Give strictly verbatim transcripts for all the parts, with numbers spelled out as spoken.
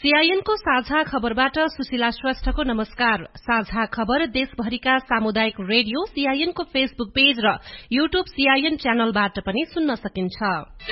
सीआईएनको साझा खबरबाट सुशीला श्रेष्ठको नमस्कार। साझा खबर देशभरिका सामुदायिक रेडियो सीआईएनको फेसबुक पेज र यूट्यूब सीआईएन च्यानलबाट पनि सुन्न सकिन्छ।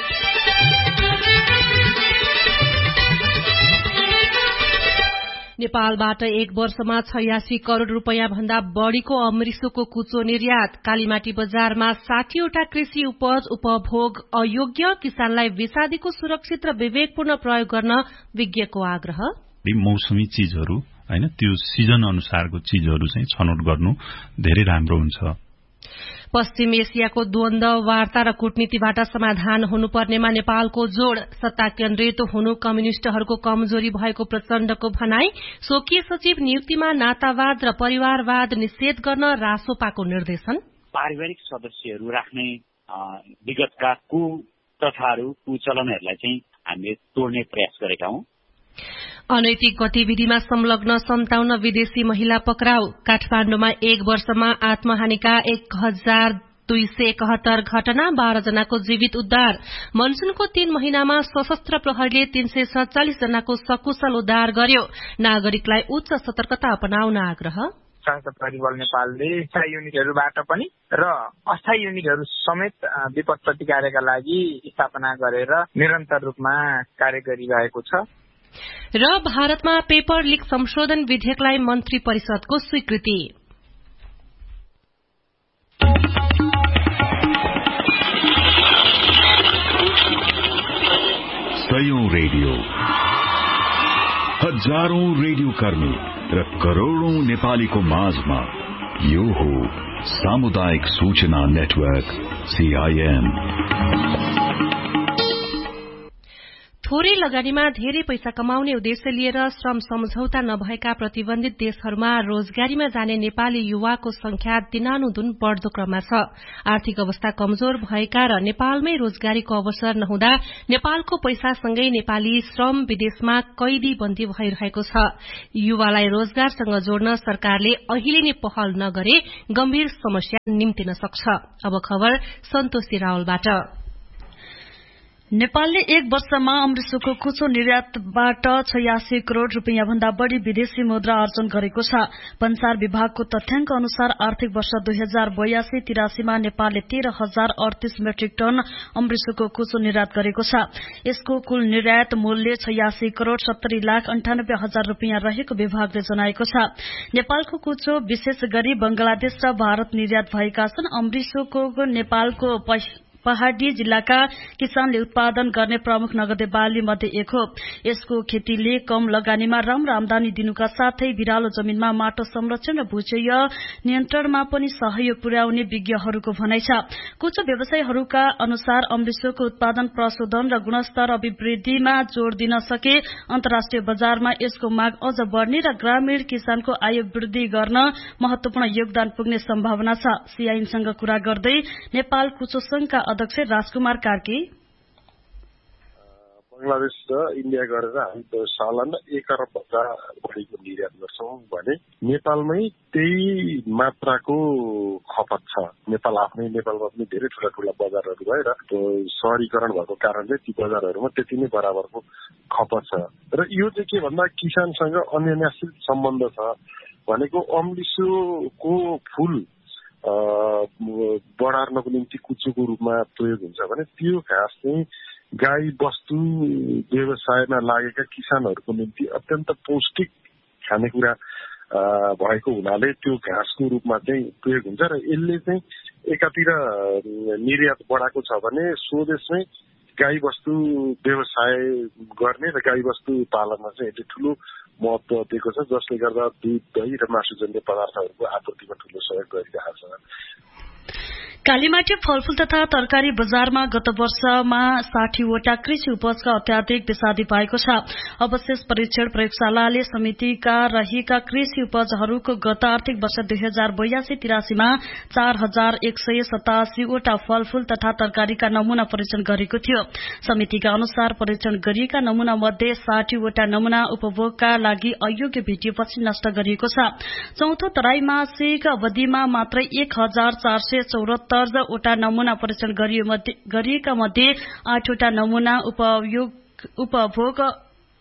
नेपालबाट एक वर्षमा छयासी करोड़ रूपियाँ भन्दा बढ़ीको अमृतसरको कुचो निर्यात। कालीमाटी बजारमा साठीवटा कृषि उपज उपभोग अयोग्य, किसानलाई विषादीको सुरक्षित र विवेकपूर्ण प्रयोग गर्न विज्ञको आग्रह। मौसमी चीजहरू हैन, त्यो सिजन अनुसारको चीजहरू चाहिँ छनौट गर्नु धेरै राम्रो हुन्छ। पश्चिम एसियाको द्वन्द वार्ता र कूटनीतिबाट समाधान हुनुपर्नेमा नेपालको जोड़। सत्ता केन्द्रित हुनु कम्युनिष्टहरूको कमजोरी भएको प्रचण्डको भनाई। स्वकीय सचिव नियुक्तिमा नातावाद र परिवारवाद निषेध गर्न रासोपाको निर्देशन। पारिवारिक सदस्यहरू राख्ने विगतका कुप्रथाहरू कुचलनहरूलाई चाहिँ हामीले तोड्ने प्रयास गरेका हौं। अनैतिक गतिविधिमा संलग्न सन्ताउन्न विदेशी महिला पक्राउ। काठमाण्डुमा एक वर्षमा आत्महानिका एक हजार दुई सय एकहत्तर घटना, बाह्र जनाको जीवित उद्धार। मनसूनको तीन महिनामा सशस्त्र प्रहरीले तीन सय सड़चालिस जनाको सकुशल उद्धार गर्यो। नागरिकलाई उच्च सतर्कता अपनाउन आग्रह। सशस्त्र प्रहरी बल नेपालले स्थायी युनिटहरूबाट पनि र अस्थायी युनिटहरू समेत विपद प्रतिकारका लागि स्थापना गरेर निरन्तर रूपमा कार्य गरिरहेको छ। र भारतमा पेपर लीक संशोधन विधेयकलाई मन्त्री परिषदको स्वीकृति। सयौं रेडियो, हजारौं रेडियो कर्मी र करोड़ौं नेपालीको माझमा यो हो सामुदायिक सूचना नेटवर्क सीआईएन। थोरै लगानीमा धेरै पैसा कमाउने उद्देश्य लिएर श्रम सम्झौता नभएका प्रतिबन्धित देशहरूमा रोजगारीमा जाने नेपाली युवाको संख्या दिनानुदिन बढ़दो क्रममा छ। आर्थिक अवस्था कमजोर भएका र नेपालमै रोजगारीको अवसर नहुँदा नेपालको पैसासँगै नेपाली श्रम विदेशमा कैदी बन्दी भइरहेको छ। युवालाई रोजगारसँग जोड्न सरकारले अहिले नै पहल नगरे गम्भीर समस्या निम्तिन सक्छ। अब खबर सन्तोषी रावलबाट। नेपालले एक वर्षमा अमृतसरको कुचो निर्यातबाट छयासी करोड़ रूपियाँ भन्दा बढ़ी विदेशी मुद्रा अर्जन गरेको छ। भन्सार विभागको तथ्याङ्क अनुसार आर्थिक वर्ष दुई हजार बयासी तिरासीमा नेपालले तेह्र हजार अडतीस मेट्रिक टन अमृतसरको कुचो निर्यात गरेको छ। यसको कुल निर्यात मूल्य छयासी करोड़ सत्तरी लाख अन्ठानब्बे हजार रूपियाँ रहेको विभागले जनाएको छ। नेपालको कुचो विशेष गरी बंगलादेश र भारत निर्यात भएका छन्। अमृतसरको नेपालको पहाड़ी जिल्लाका किसानले उत्पादन गर्ने प्रमुख नगदे बाली मध्ये एक हो। यसको खेतीले कम लगानीमा राम्रो आमदानी दिनुका साथै बिरालो जमीनमा माटो संरक्षण र भूजय नियन्त्रणमा पनि सहयोग पुर्याउने विज्ञहरूको भनाइ छ। कुचो व्यवसायीहरूका अनुसार अमृतसरको उत्पादन प्रशोधन र गुणस्तर अभिवृद्धिमा जोड़ दिन सके अन्तर्राष्ट्रिय बजारमा यसको माग अझ बढ़ने र ग्रामीण किसानको आय वृद्धि गर्न महत्वपूर्ण योगदान पुग्ने सम्भावना छ। सीआईएनसँग कुरा गर्दै नेपाल कुचो संघका अध्यक्ष राजकुमार कार्की, बंगलादेश र इन्डिया गरेर हामी सालाना एक अरब भन्दा बढीको निर्यात गर्छौं भने नेपालमै त्यही मात्राको खपत छ। नेपाल आफ्नै नेपालमा पनि धेरै ठूला ठूला बजारहरू भएर शहरीकरण भएको कारणले ती बजारहरूमा त्यति नै बराबरको खपत छ। र यो चाहिँ के भन्दा किसानसँग अन्यन्यासित सम्बन्ध छ भनेको अमृतसरको फूल बढार्नको निम्ति कुचोको रूपमा प्रयोग हुन्छ भने त्यो घाँस चाहिँ गाई वस्तु व्यवसायमा लागेका किसानहरूको निम्ति अत्यन्त पौष्टिक खानेकुरा भएको हुनाले त्यो घाँसको रूपमा चाहिँ प्रयोग हुन्छ र यसले चाहिँ एकातिर निर्यात बढाएको छ भने स्वदेशमै गाई वस्तु व्यवसाय गर्ने र गाई वस्तु पालनमा चाहिँ यसले ठूलो महत्व दिएको छ, जसले गर्दा दूध दही र मासुजन्य पदार्थहरूको आपूर्तिमा ठूलो सहयोग गरिरहेको छ। कालीमाटी फलफूल तथा तरकारी बजारमा गत वर्षमा साठीवटा कृषि उपजका अत्याधिक विषादी पाएको छ। अवशेष परीक्षण प्रयोगशालाले समितिका रहेका कृषि उपजहरूको गत आर्थिक वर्ष दुई हजार बयासी तिरासीमा चार हजार एक सय सतासीवटा फलफूल तथा तरकारीका नमूना परीक्षण गरेको थियो। समितिका अनुसार परीक्षण गरिएका नमूना मध्ये साठीवटा नमूना उपभोगका लागि अयोग्य भेटिएपछि नष्ट गरिएको छ। चौथो त्रैमासिक अवधिमा मात्रै एक हजार चार सय चौरात्तर वटा नमूना परीक्षण गरिएका मध्ये आठवटा नमूना उपभोग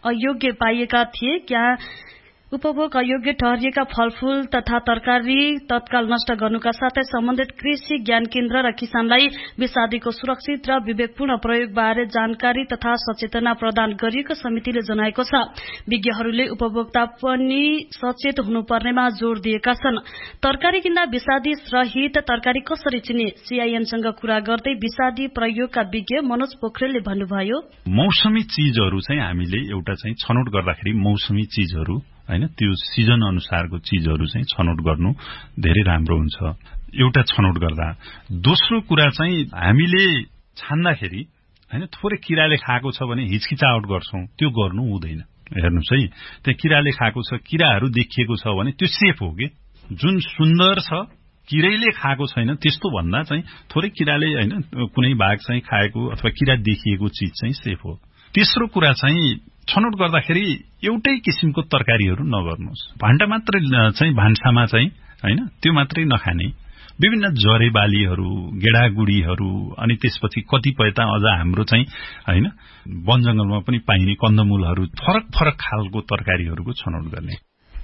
अयोग्य पाइएका थिए। क्या उपभोग अयोग्य ठहरिएका फलफूल तथा तरकारी तत्काल नष्ट गर्नुका साथै सम्बन्धित कृषि ज्ञान केन्द्र र किसानलाई विषादीको सुरक्षित र विवेकपूर्ण प्रयोग बारे जानकारी तथा सचेतना प्रदान गरिएको समितिले जनाएको छ। विज्ञहरूले उपभोक्ता पनि सचेत हुनुपर्नेमा जोड़ दिएका छन्। तरकारी किन्दा विषादी रहित तरकारी कसरी चिन्ने? सीआईएनसँग कुरा गर्दै विषादी प्रयोगका विज्ञ मनोज पोखरेलले भन्नुभयो, मौसमी चीजहरू चाहिँ हामीले एउटा चाहिँ छनौट गर्दाखेरि मौसमी चीजहरू हैन त्यो सिजन अनुसारको चीजहरू चाहिँ छनौट गर्नु धेरै राम्रो हुन्छ एउटा छनौट गर्दा। दोस्रो कुरा चाहिँ हामीले छान्दाखेरि हैन थोरै किराले खाएको छ भने हिचकिचाहट गर्छौं, त्यो गर्नु हुँदैन। हेर्नुस् है, त्यहाँ किराले खाएको छ, किराहरू देखिएको छ भने त्यो सेफ हो के। जुन सुन्दर छ किराले खाएको छैन त्यस्तो भन्दा चाहिँ थोरै किराले हैन कुनै भाग चाहिँ खाएको अथवा किरा देखिएको चीज चाहिँ सेफ हो। तेस्रो कुरा चाहिँ छनौट गर्दाखेरि एउटै किसिमको तरकारीहरू नगर्नुहोस्। भान्डा मात्रै चाहिँ भान्सामा चाहिँ हैन त्यो मात्रै नखाने, विभिन्न जरेबालीहरू, गेडागुडीहरू, अनि त्यसपछि कतिपय त अझ हाम्रो चाहिँ हैन वन जंगलमा पनि पाइने कन्दमूलहरू, फरक फरक खालको तरकारीहरूको छनौट गर्ने।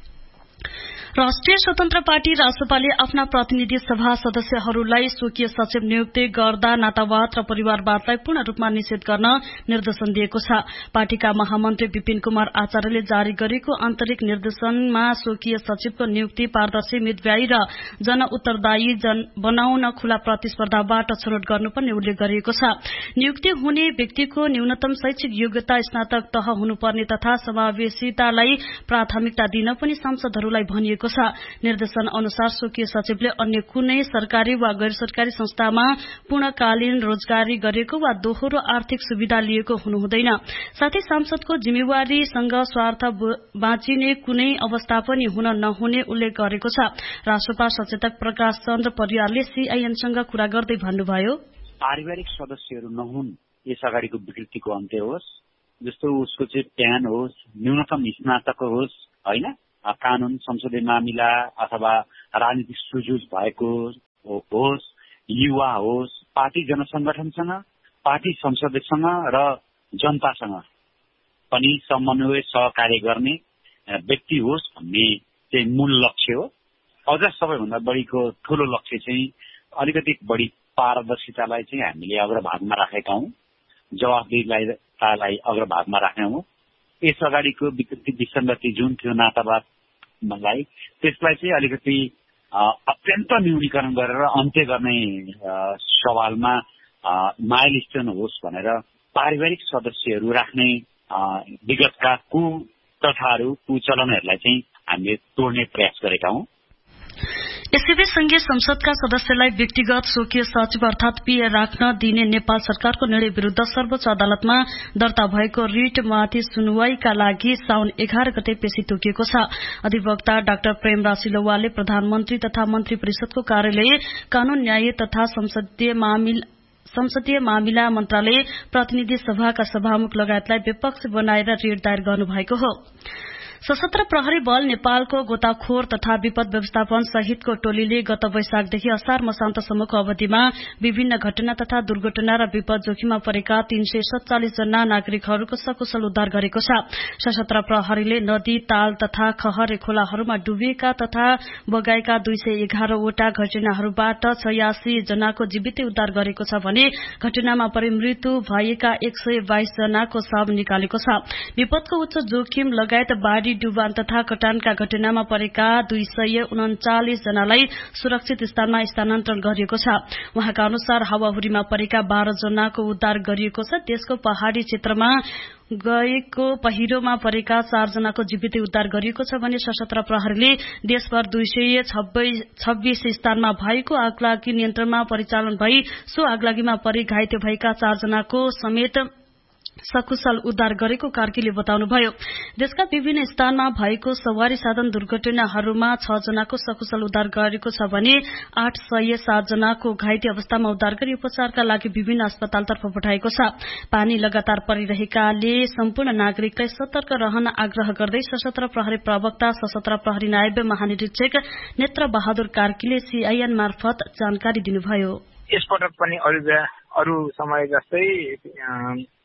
राष्ट्रिय स्वतन्त्र पार्टी रासपाले आफ्ना प्रतिनिधि सभा सदस्यहरूलाई स्वकीय सचिव नियुक्ति गर्दा नातावाद र परिवारवादलाई पूर्ण रूपमा निषेध गर्न निर्देशन दिएको छ। पार्टीका महामन्त्री विपिन कुमार आचार्यले जारी गरेको आन्तरिक निर्देशनमा स्वकीय सचिवको नियुक्ति पारदर्शी, मितव्ययी र जन उत्तरदायी बनाउन खुला प्रतिस्पर्धाबाट छनौट गर्नुपर्ने उल्लेख गरिएको छ। नियुक्ति हुने व्यक्तिको न्यूनतम शैक्षिक योग्यता स्नातक तह हुनुपर्ने तथा समावेशितालाई प्राथमिकता दिन पनि सांसदहरूलाई भनिएको छ। निर्देशन अनुसार स्वकीय सचिवले अन्य कुनै सरकारी वा गैर सरकारी संस्थामा पूर्णकालीन रोजगारी गरेको वा दोहोरो आर्थिक सुविधा लिएको हुनु हुँदैन। साथै सांसदको जिम्मेवारीसँग स्वार्थ बाँचिने कुनै अवस्था पनि हुन नहुने उल्लेख गरेको छ। राष्ट्रपा सचेतक प्रकाश चन्द्र परियारले सीआईएनसँग कुरा गर्दै भन्नुभयो, पारिवारिक सदस्यहरू नहुन् यस अगाडिको विकृतिको अन्त्य होस्, जस्तो उसको चाहिँ प्यान होस्, न्यूनतम स्नातक होस्, होइन कानून, संसदीय मामिला अथवा राजनीतिक सुझुझ भएको होस्, युवा होस्, पार्टी जनसंगठनसँग, पार्टी संसदसँग र जनतासँग पनि समन्वय सहकार्य गर्ने व्यक्ति होस् भन्ने चाहिँ मूल लक्ष्य हो। अझ सबैभन्दा बढीको ठूलो लक्ष्य चाहिँ अलिकति बढी पारदर्शितालाई चाहिँ हामीले अग्रभागमा राखेका हौं, जवाफदेहीतालाई अग्रभागमा राखेका हौं। यस अगाडिको विकृति विसङ्गति जुन थियो नातावादलाई, त्यसलाई चाहिँ अलिकति अत्यन्त न्यूनीकरण गरेर अन्त्य गर्ने सवालमा माइलस्टोन होस् भनेर पारिवारिक सदस्यहरू राख्ने विगतका कुप्रथाहरू, कुचलनहरूलाई चाहिँ हामीले तोड्ने प्रयास गरेका हौं। यसैबीच संघीय संसदका सदस्यलाई व्यक्तिगत स्वकीय सचिव अर्थात पीए राख्न दिने नेपाल सरकारको निर्णय विरूद्ध सर्वोच्च अदालतमा दर्ता भएको रिटमाथि सुनवाईका लागि साउन एघार गते पेशी तोकिएको छ। अधिवक्ता डाक्टर प्रेमराज सिलौवालले प्रधानमन्त्री तथा मन्त्री परिषदको कार्यालय, कानून, न्याय तथा संसदीय मामिला संसदीय मामिला मन्त्रालय, प्रतिनिधि सभाका सभामुख लगायतलाई विपक्ष बनाएर रिट दायर गर्नुभएको हो। सशस्त्र प्रहरी बल नेपालको गोताखोर तथा विपद व्यवस्थापन सहितको टोलीले गत वैशाखदेखि असार मसान्तसम्मको अवधिमा विभिन्न घटना तथा दुर्घटना र विपद जोखिममा परेका तीन सय सत्तालिस जना नागरिकहरूको सकुशल उद्धार गरेको छ। सशस्त्र प्रहरीले नदी, ताल तथा खहरे खोलाहरूमा डुबेका तथा बगाएका दुई सय एघारवटा घटनाहरूबाट छयासी जनाको जीवितै उद्धार गरेको छ भने घटनामा परि मृत्यु भएका एक सय बाइस जनाको शव निकालेको छ। विपदको उच्च जोखिम लगायत बाढ़ी, डुबान तथा कटानका घटनामा परेका दुई सय उन्चालिस जनालाई सुरक्षित स्थानमा स्थानान्तरण गरिएको छ। उहाँका अनुसार हावाहुरीमा परेका बाह्र जनाको उद्धार गरिएको छ। देशको पहाड़ी क्षेत्रमा गएको पहिरोमा परेका चार जनाको जीवितै उद्धार गरिएको छ भने सशस्त्र प्रहरीले देशभर दुई सय छब्बीस स्थानमा भएको आगलागी नियन्त्रणमा परिचालन भई सो आगलागीमा परि घाइते भएका चार जनाको समेत सकुशल उद्धार गरेको कार्कीले बताउनुभयो। देशका विभिन्न स्थानमा भएको सवारी साधन दुर्घटनाहरूमा छ जनाको सकुशल उद्धार गरेको छ भने आठ सय सात जनाको घाइते अवस्थामा उद्धार गरी उपचारका लागि विभिन्न अस्पतालतर्फ पठाएको छ। पानी लगातार परिरहेकाले सम्पूर्ण नागरिकलाई सतर्क रहन आग्रह गर्दै सशस्त्र प्रहरी प्रवक्ता सशस्त्र प्रहरी नायब महानिरीक्षक नेत्र बहादुर कार्कीले सीआईएन मार्फत जानकारी दिनुभयो। यसपटक पनि अरू अरू समय जस्तै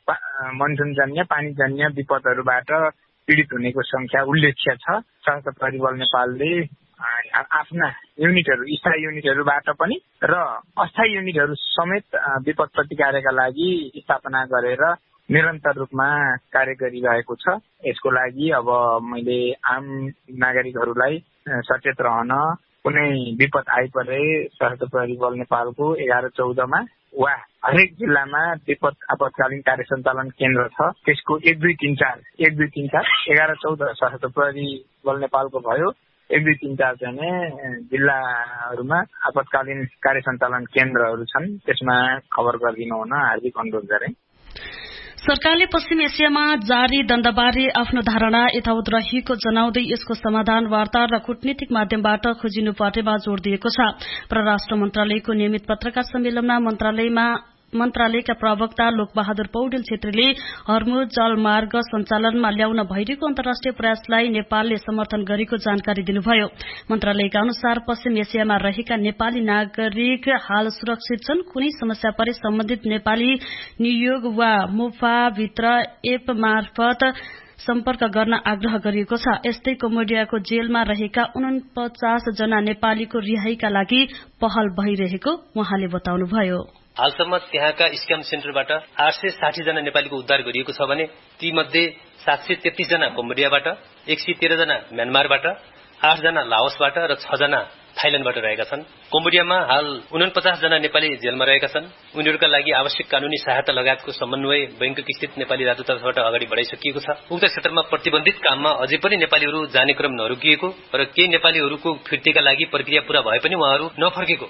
मनसुनजन्य पानीजन्य विपदहरूबाट पीडित हुनेको संख्या उल्लेख्य छ। सशस्त्र प्रहरी बल नेपालले आफ्ना युनिटहरू स्थायी युनिटहरूबाट पनि र अस्थायी युनिटहरू समेत विपद प्रतिकारका लागि स्थापना गरेर निरन्तर रूपमा कार्य गरिरहेको छ। यसको लागि अब मैले आम नागरिकहरूलाई सचेत रहन, कुनै विपद आइपरे सशस्त्र प्रहरी बल नेपालको एघार चौधमा वा हरेक जिल्लामा विपद आपतकालीन कार्य सञ्चालन केन्द्र छ, त्यसको एक दुई तीन चार एक दुई तीन चार एघार चौध सशस्त्र प्रहरी बल नेपालको भयो, एक दुई तीन चार चाहिँ जिल्लाहरूमा आपतकालीन कार्य सञ्चालन केन्द्रहरू छन्, त्यसमा खबर गरिदिनु हुन हार्दिक अनुरोध गरे। सरकारले पश्चिम एसियामा जारी दण्डबारे आफ्नो धारणा यथावत रहेको जनाउँदै यसको समाधान वार्ता र कूटनीतिक माध्यमबाट खोजिनु पर्नेमा जोड़ दिएको छ। परराष्ट्र मन्त्रालयको नियमित पत्रकार सम्मेलनमा मन्त्रालयमा मन्त्रालयका प्रवक्ता लोकबहादुर पौडेल छेत्रीले हर्मुज जलमार्ग सञ्चालनमा ल्याउन भइरहेको अन्तर्राष्ट्रिय प्रयासलाई नेपालले समर्थन गरेको जानकारी दिनुभयो। मन्त्रालयका अनुसार पश्चिम एसियामा रहेका नेपाली नागरिक हाल सुरक्षित छन्। कुनै समस्या परे सम्बन्धित नेपाली नियोग वा मोफा भित्र एप मार्फत सम्पर्क गर्न आग्रह गरिएको छ। यस्तै कम्बोडियाको जेलमा रहेका उनपचास जना नेपालीको रिहाईका लागि पहल भइरहेको उहाँले बताउनुभयो। हालसम्म त्यहाँका स्क्याम सेन्टरबाट आठ सय साठी जना नेपालीको उद्धार गरिएको छ भने ती मध्ये सात सय तेत्तीस जना कम्बोडियाबाट, एक सय तेह्र जना म्यानमारबाट, आठ जना लाओसबाट र छ जना थाइल्याण्डबाट रहेका छन्। कम्बोडियामा हाल उनपचास जना नेपाली जेलमा रहेका छन्। उनीहरूका लागि आवश्यक कानूनी सहायता लगायतको समन्वय बैंकक स्थित नेपाली राजदूतावासबाट अगाडि बढाइसकिएको छ। उक्त क्षेत्रमा प्रतिबन्धित काममा अझै पनि नेपालीहरू जाने क्रम नरोकिएको र केही नेपालीहरूको फिर्तीका लागि प्रक्रिया पूरा भए पनि उहाँहरू नफर्केको।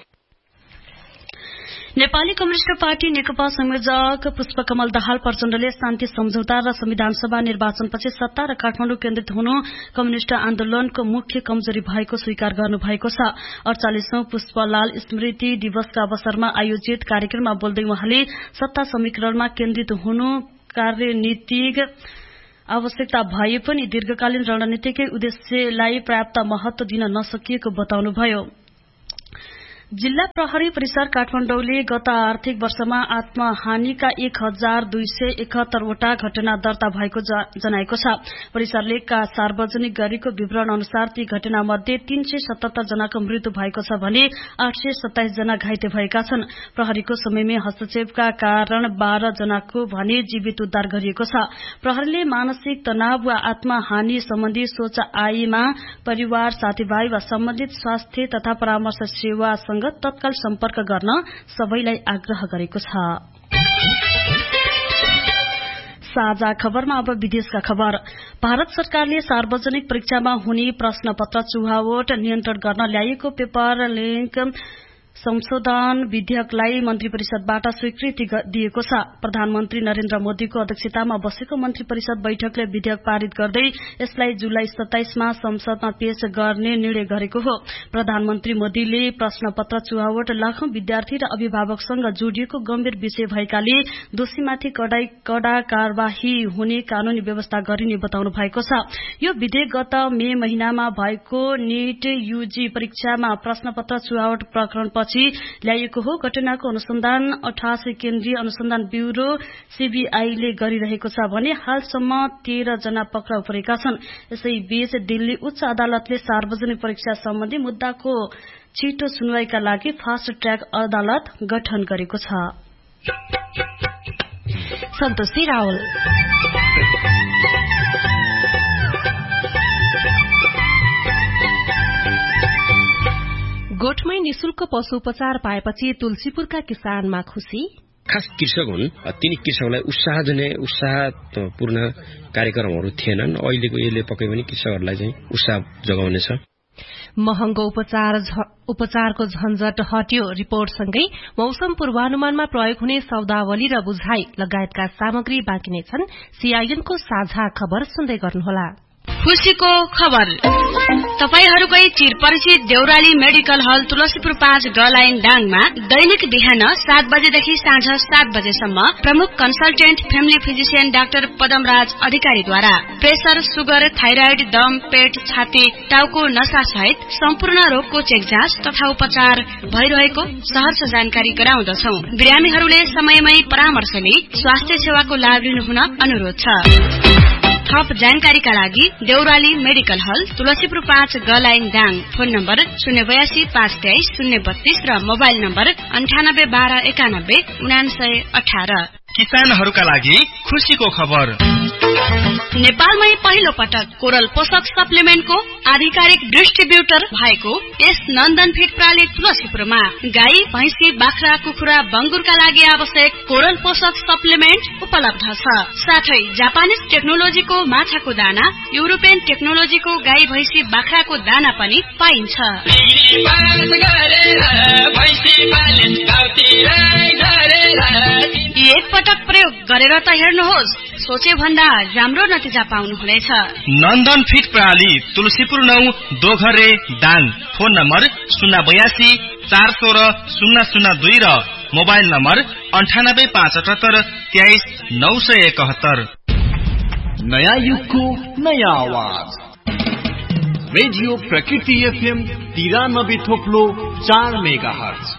नेपाली कम्युनिष्ट पार्टी नेकपा संयोजक पुष्पकमल दाहाल प्रचण्डले शान्ति सम्झौता र संविधान सभा निर्वाचनपछि सत्ता र काठमाडौँ केन्द्रित हुनु कम्युनिष्ट आन्दोलनको मुख्य कमजोरी भएको स्वीकार गर्नुभएको छ। अडचालिसौं पुष्पलाल स्मृति दिवसका अवसरमा आयोजित कार्यक्रममा बोल्दै उहाँले सत्ता समीकरणमा केन्द्रित हुनु कार्यनीतिक आवश्यकता भए पनि दीर्घकालीन रणनीतिकै उद्देश्यलाई पर्याप्त महत्व दिन नसकिएको बताउनुभयो। जिल्ला प्रहरी परिसर काठमाडौँले गत आर्थिक वर्षमा आत्महानिका एक हजार दुई सय एकहत्तरवटा घटना दर्ता भएको जनाएको छ। परिसरले सार्वजनिक गरेको विवरण अनुसार ती घटना मध्ये तीन सय सतहत्तर जनाको मृत्यु भएको छ भने आठ सय सत्ताइस जना घाइते भएका छन्। प्रहरीको समयमै हस्तक्षेपका कारण बाह्र जनाको भने जीवित उद्धार गरिएको छ। प्रहरीले मानसिक तनाव वा आत्महानि सम्बन्धी सोच आएमा परिवार, साथीभाइ वा सम्बन्धित स्वास्थ्य तथा परामर्श सेवासँग तत्काल सम्पर्क गर्न सबैलाई आग्रह गरेको छ। साझा खबरमा अब विदेशका खबर। भारत सरकारले सार्वजनिक परीक्षामा हुने प्रश्न पत्र चुहावट नियन्त्रण गर्न ल्याएको पेपर लिंक संशोधन विधेयकलाई मन्त्री परिषदबाट स्वीकृति दिएको छ। प्रधानमन्त्री नरेन्द्र मोदीको अध्यक्षतामा बसेको मन्त्री परिषद बैठकले विधेयक पारित गर्दै यसलाई जुलाई सत्ताइसमा संसदमा पेश गर्ने निर्णय गरेको हो। प्रधानमन्त्री मोदीले प्रश्न पत्र चुहावट लाखौं विद्यार्थी र अभिभावकसँग जोडिएको गम्भीर विषय भएकाले दोषीमाथि कड़ा कार्यवाही हुने कानूनी व्यवस्था गरिने बताउनु भएको छ। यो विधेयक गत मे महिनामा भएको नीट यूजी परीक्षामा प्रश्न पत्र चुहावट प्रकरण पछि ल्याइएको हो। घटनाको अनुसन्धान अठासी केन्द्रीय अनुसन्धान ब्यूरो सीबीआईले गरिरहेको छ भने हालसम्म तेह्र जना पक्राउ परेका छन्। यसैबीच दिल्ली उच्च अदालतले सार्वजनिक परीक्षा सम्बन्धी मुद्दाको छिटो सुनवाईका लागि फास्ट ट्र्याक अदालत गठन गरेको छ। सन्तोषी रावल गोठमै निशुल्क पशु उपचार पाएपछि तुलसीपुरका किसानमा खुशी। खास कृषक हुन्, तिनी कृषकलाई उत्साहजन्य उत्साहपूर्ण कार्यक्रमहरू थिएनन्। अहिलेको यसले पक्कै पनि कृषकहरूलाई चाहिँ उत्साह जगाउनेछ। महँगो उपचार उपचारको झन्झट हट्यो रिपोर्टसँगै मौसम पूर्वानुमानमा प्रयोग हुने शब्दावली र बुझाइ लगायतका सामग्री बाँकी नै छन्। सीआईएनको साझा खबर सुन्दै गर्नुहोला। खुशीको खबर। तपाईहरुकै चिरपरिचित देउराली मेडिकल हल तुलसीपुर पाँच ग लाइन डाङमा दैनिक बिहान सात बजेदेखि साँझ सात बजेसम्म प्रमुख consultant family physician doctor Padamraj अधिकारीद्वारा प्रेसर, सुगर, थाइराइड, दम, पेट, छाती, टाउको नसा सहित सम्पूर्ण रोगको चेक जाँच तथा उपचार भइरहेको सहर्ष जानकारी गराउँदछौ। बिरामीहरूले समयमै परामर्श लिई स्वास्थ्य सेवाको लाभ लिनुहुन अनुरोध छ। थप जानकारीका लागि देउराली मेडिकल हल तुलसीपुर पाँच ग लाइन डाङ, फोन नम्बर शून्य बयासी पाँच तेइस शून्य बत्तीस र मोबाइल नम्बर अन्ठानब्बे बाह्र एकानब्बे उनासय अठार। किसानहरूका लागि खुशीको खबर। नेपालमै पहिलो पटक कोरल पोषक सप्लिमेन्टको आधिकारिक डिस्ट्रिब्युटर भएको यस नन्दन फिड प्रणाली तुलसीपुरमा गाई, भैंसी, बाख्रा, कुखुरा, बंगुरका लागि आवश्यक कोरल पोषक सप्लिमेन्ट उपलब्ध छ। साथै जापानिज टेक्नोलोजीको माछाको दाना, युरोपियन टेक्नोलोजीको गाई, भैंसी, बाख्राको दाना पनि पाइन्छ। एक पटक प्रयोग गरेर त हेर्नुहोस्, सोचे भन्दा राम्रो नतिजा पाउनुहुनेछ। नन्दन फिड प्रणाली तुलसीपुर नौ दोघरे दाङ, फोन नम्बर शून्य बयासी चार सोह्र शून्य शून्य दुई र मोबाइल नम्बर अन्ठानब्बे पाँच अठहत्तर तेइस नौ सय एकहत्तर। नयाँ युगको नयाँ आवाज रेडियो प्रकृति एफएम तिरानब्बे थोप्लो चार मेगा हर्ज।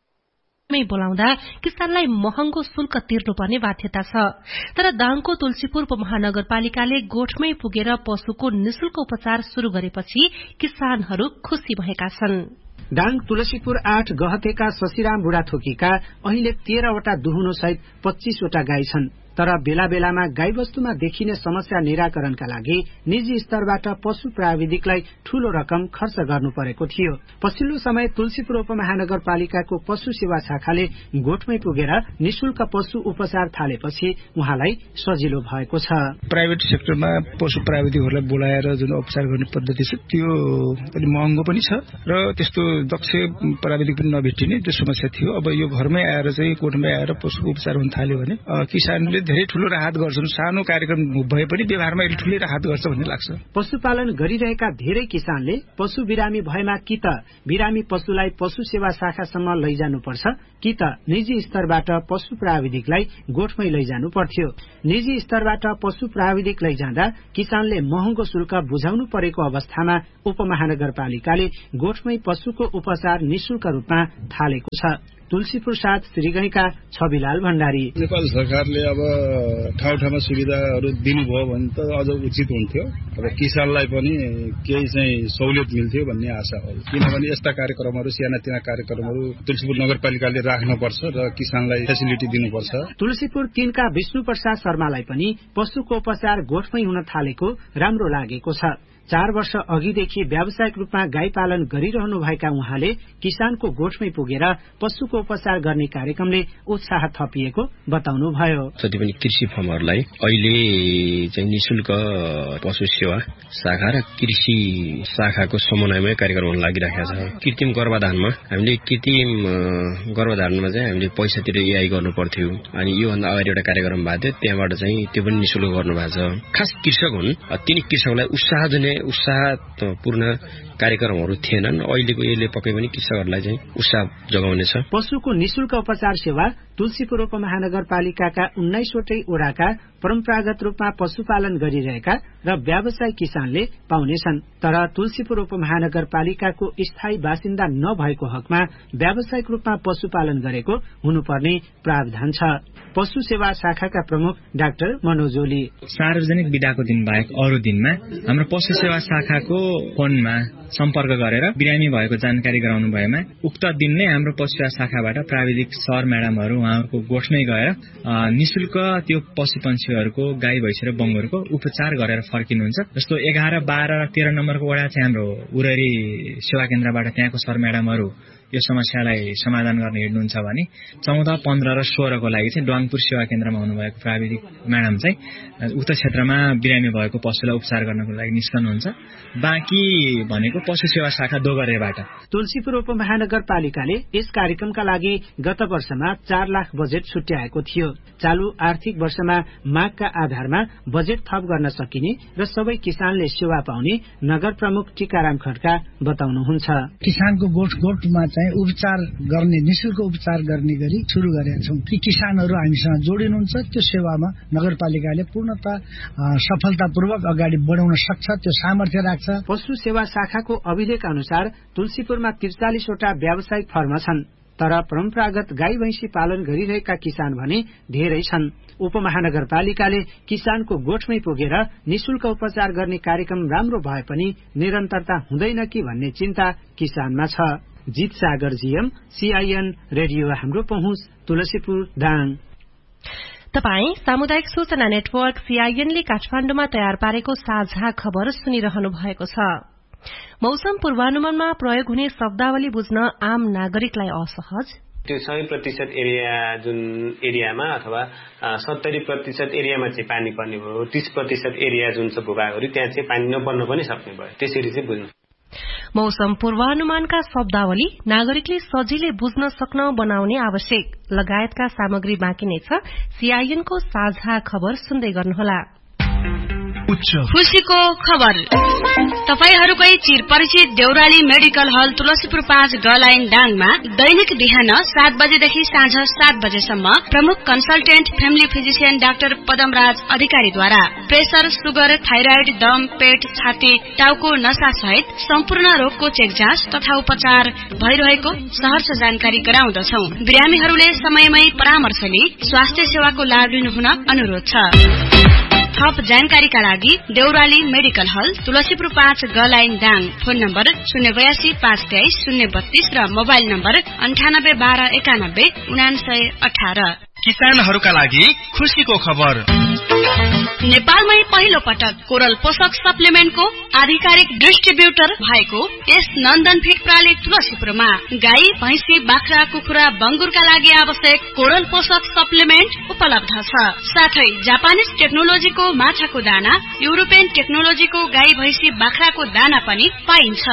बोलाउँदा किसानलाई महँगो शुल्क तिर्नुपर्ने बाध्यता छ, तर दाङको तुलसीपुर उपमहानगरपालिकाले गोठमै पुगेर पशुको निशुल्क उपचार शुरू गरेपछि किसानहरू खुशी भएका छन्। दाङ तुलसीपुर आठ गहतेका शशिराम बुढाथोकीका अहिले तेह्रवटा दुहुनो सहित पच्चीसवटा गाई छन्, तर बेला बेलामा गाईवस्तुमा देखिने समस्या निराकरणका लागि निजी स्तरबाट पशु प्राविधिकलाई ठूलो रकम खर्च गर्नु परेको थियो। पछिल्लो समय तुलसीपुर उपमहानगरपालिकाको पशु सेवा शाखाले गोठमै पुगेर निशुल्क पशु उपचार थालेपछि उहाँलाई सजिलो भएको छ। प्राइभेट सेक्टरमा पशु प्राविधिकहरूलाई बोलाएर जुन उपचार गर्ने पद्धति छ त्यो अलि महँगो पनि छ र त्यस्तो दक्ष प्राविधिक पनि नभेटिने त्यो समस्या थियो। अब यो घरमै आएर चाहिँ गोठमै आएर पशुको उपचार हुन थाल्यो भने किसानले धेरै ठूलो राहत गर्छन्। सानो कार्यक्रम भए पनि व्यवहारमा यसले ठूलै राहत गर्छ भन्ने लाग्छ। पशुपालन गरिरहेका धेरै किसानले पशु बिरामी भएमा कि त बिरामी पशुलाई पशु सेवा शाखासम्म लैजानुपर्छ कि त निजी स्तरबाट पशु प्राविधिकलाई गोठमै लैजानु पर्थ्यो। निजी स्तरबाट पशु प्राविधिक लैजाँदा किसानले महँगो शुल्क बुझाउनु परेको अवस्थामा उपमहानगरपालिकाले गोठमै पशुको उपचार निशुल्क रूपमा थालेको छ। तुलसीपुर साथ श्रीगैका छविलाल भण्डारी। नेपाल सरकारले अब ठाउँ ठाउँमा सुविधाहरू दिनुभयो भने त अझ उचित हुन्थ्यो। अब किसानलाई पनि केही चाहिँ सहुलियत मिल्थ्यो भन्ने आशा हो, किनभने यस्ता कार्यक्रमहरू सानातिना कार्यक्रमहरू तुलसीपुर नगरपालिकाले राख्नुपर्छ र किसानलाई फेसिलिटी दिनुपर्छ। तुलसीपुर तीनका विष्णु प्रसाद शर्मालाई पनि पशुको उपचार गोठमै हुन थालेको राम्रो लागेको छ। चार वर्ष अघिदेखि व्यावसायिक रूपमा गाई पालन गरिरहनु भएका उहाँले किसानको गोठमै पुगेर पशुको उपचार गर्ने कार्यक्रमले उत्साह थपिएको बताउनुभयो। जति पनि कृषि फर्महरूलाई अहिले चाहिँ निशुल्क पशु सेवा शाखा र कृषि शाखाको समन्वयमै कार्यक्रम हुन लागिरहेको छ। कृत्रिम गर्भाधानमा हामीले कृत्रिम गर्भाधानमा चाहिँ हामीले पैसा तिरेर एआई गर्नु पर्थ्यो, अनि योभन्दा अगाडि एउटा कार्यक्रम भएको थियो, त्यहाँबाट चाहिँ त्यो पनि निशुल्क गर्नु भएको छ। खास कृषक हुन्, तिनी कृषकलाई उत्साह दिने उत्साहपूर्ण कार्यक्रमहरू थिएनन्। अहिलेको यसले पक्कै पनि कृषकहरूलाई चाहिँ उत्साह जगाउनेछ। पशुको निशुल्क उपचार सेवा तुलसीपुर उपमहानगरपालिकाका उन्नाइसवटै ओडाका परम्परागत रूपमा पशुपालन गरिरहेका र व्यावसायिक किसानले पाउनेछन्, तर तुलसीपुर उपमहानगरपालिकाको स्थायी बासिन्दा नभएको हकमा व्यावसायिक रूपमा पशुपालन गरेको हुनुपर्ने प्रावधान छ। पशु सेवा शाखाका प्रमुख डाक्टर मनोज ओली। सार्वजनिक बिदाको दिन बाहेक अरू दिनमा हाम्रो पशु सेवा शाखाको फोनमा सम्पर्क गरेर बिरामी भएको जानकारी गराउनु भएमा उक्त दिन नै हाम्रो पशु सेवा शाखाबाट प्राविधिक सर म्याडमहरू उहाँहरूको गोठमै गएर निशुल्क त्यो पशु पन्छीहरूको गाई भैँसी र बङ्गुरको उपचार गरेर फर्किनुहुन्छ। जस्तो एघार बाह्र र तेह्र नम्बरको वडा चाहिँ हाम्रो उररी सेवा केन्द्रबाट त्यहाँको सर म्याडमहरू यो समस्यालाई समाधान गर्न हिँड्नुहुन्छ भने चौध पन्ध्र र सोह्रको लागि चाहिँ डवाङपुर सेवा केन्द्रमा हुनुभएको प्राविधिक म्याडम चाहिँ उक्त क्षेत्रमा बिरामी भएको पशुलाई उपचार गर्नको लागि निस्कनुहुन्छ। बाँकी भनेको पशु सेवा शाखा दोगरेबाट। तुलसीपुर उपमहानगरपालिकाले यस कार्यक्रमका लागि गत वर्षमा चार लाख बजेट छुट्याएको थियो। चालू आर्थिक वर्षमा मागका आधारमा बजेट थप गर्न सकिने र सबै किसानले सेवा पाउने नगर प्रमुख टीकाराम खड्का बताउनुहुन्छ। किसानको गोठ गोठमा चाहिँ उपचार गर्ने निशुल्क उपचार गर्ने गरी सुरु गरेका छौं। ती किसानहरू हामीसँग जोडिनुहुन्छ, त्यो सेवामा नगरपालिकाले पूर्णतः सफलतापूर्वक अगाडि बढाउन सक्छ, त्यो सामर्थ्य राख्छ। पशु सेवा शाखाको अभिलेख अनुसार तुलसीपुरमा त्रिचालिस वटा व्यावसायिक फर्म छन्, तर परम्परागत गाई भैंसी पालन गरिरहेका किसान भने धेरै छन्। उपमहानगरपालिकाले किसानको गोठमै पुगेर निशुल्क उपचार गर्ने कार्यक्रम राम्रो भए पनि निरन्तरता हुँदैन कि भन्ने चिन्ता किसानमा छ। जीत सागर जीएम, सीआईएन रेडियो हाम्रो पहुँच, तुलसीपुर दाङ। तपाई सामुदायिक सूचना नेटवर्क सीआईएनले काठमाडौँमा तयार पारेको साझा खबर सुनिरहनु भएको छ। मौसम पूर्वानुमानमा प्रयोग हुने शब्दावली बुझ्न आम नागरिकलाई असहज। त्यो सय प्रतिशत एरिया जुन एरियामा अथवा सत्तरी प्रतिशत एरियामा चाहिँ पानी पर्ने भयो, तीस प्रतिशत एरिया जुन छ भूभागहरू त्यहाँ चाहिँ पानी नपर्न पनि सक्ने भयो, त्यसरी चाहिँ बुझ्नु। मौसम पूर्वानुमानका शब्दावली नागरिकले सजिलै बुझ्न सक्न बनाउने आवश्यक लगायतका सामग्री बाँकी नै छ। सीआईएनको साझा खबर सुन्दै गर्नुहोला। खुशीको खबर तपाईहरूकै चिर परिचित देउराली मेडिकल हल तुलसीपुर पाँच ग लाइन डाङमा दैनिक बिहान सात बजेदेखि साँझ सात बजेसम्म प्रमुख consultant family physician doctor Padamraj अधिकारीद्वारा प्रेसर, सुगर, थाइराइड, दम, पेट, छाती, टाउको नसा सहित सम्पूर्ण रोगको चेक जाँच तथा उपचार भइरहेको सहर्ष जानकारी गराउँदछौ। बिरामीहरूले समयमै परामर्श लिई स्वास्थ्य सेवाको लाभ लिनुहुन अनुरोध छ। थप जानकारीका लागि देउराली मेडिकल हल तुलसीपुर पाँच ग लाइन दाङ, फोन नम्बर शून्य बयासी पाँच तेइस शून्य बत्तीस र मोबाइल नम्बर अन्ठानब्बे बाह्र एकानब्बे उनासय अठार। किसानहरूका लागि खुशीको खबर नेपालमै पहिलो पटक कोरल पोषक सप्लिमेन्टको आधिकारिक डिस्ट्रिब्युटर भएको यस नन्दन फिड प्रणाली तुलसीपुरमा गाई, भैंसी, बाख्रा, कुखुरा, बंगुरका लागि आवश्यक कोरल पोषक सप्लिमेन्ट उपलब्ध छ। साथै जापानिज टेक्नोलोजीको माछाको दाना, युरोपियन टेक्नोलोजीको गाई, भैंसी, बाख्राको दाना पनि पाइन्छ।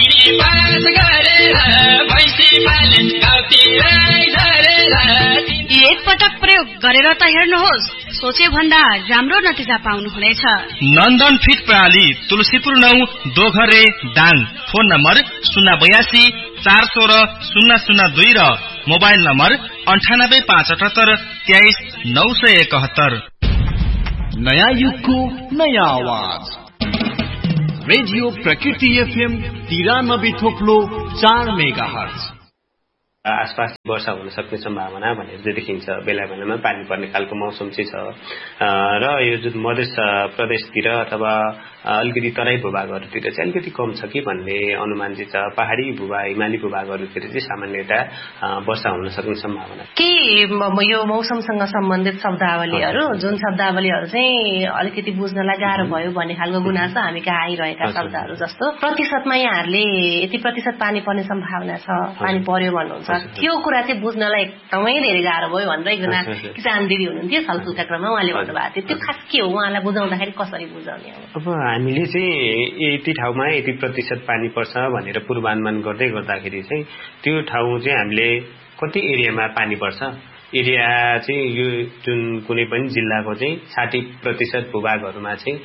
एक पटक प्रयोग गरेर त हेर्नुहोस्, सोचे भन्दा राम्रो नतिजा पाउनुहुनेछ। नन्दन फिड प्रणाली तुलसीपुर नौ दोघरे दाङ, फोन नम्बर शून्य बयासी चार सोह्र शून्य शून्य दुई र मोबाइल नम्बर अन्ठानब्बे पाँच अठहत्तर तेइस नौ सय एकहत्तर। नयाँ युगको नयाँ आवाज रेडियो प्रकृति एफएम तिरानब्बे थोप्लो चार मेगा हर्ज। आसपास वर्षा हुन सक्ने सम्भावना भनेर चाहिँ देखिन्छ। बेला बेलामा पानी पर्ने खालको मौसम चाहिँ छ र यो जुन मध्य प्रदेशतिर अथवा अलिकति तराई भूभागहरूतिर चाहिँ अलिकति कम छ कि भन्ने अनुमान चाहिँ छ। पहाडी भूभाग, हिमाली भूभागहरूतिर चाहिँ सामान्यतया वर्षा हुन सक्ने सम्भावना। के यो मौसमसँग सम्बन्धित शब्दावलीहरू जुन शब्दावलीहरू चाहिँ अलिकति बुझ्नलाई गाह्रो भयो भन्ने खालको गुनासो हामी कहाँ आइरहेका शब्दहरू जस्तो प्रतिशतमा यहाँहरूले यति प्रतिशत पानी पर्ने सम्भावना छ, पानी पर्यो भन्नुहुन्छ, त्यो कुरा चाहिँ बुझ्नलाई एकदमै धेरै गाह्रो भयो भनेर एकजना किसान दिदी हुनुहुन्थ्यो छलफलका क्रममा, उहाँले भन्नुभएको थियो। त्यो खास के हो, उहाँलाई बुझाउँदाखेरि कसरी बुझाउने? अब हामीले चाहिँ यति ठाउँमा यति प्रतिशत पानी पर्छ भनेर पूर्वानुमान गर्दै गर्दाखेरि चाहिँ त्यो ठाउँ चाहिँ हामीले कति एरियामा पानी पर्छ, एरिया चाहिँ यो जुन कुनै पनि जिल्लाको चाहिँ साठी प्रतिशत भूभागहरूमा चाहिँ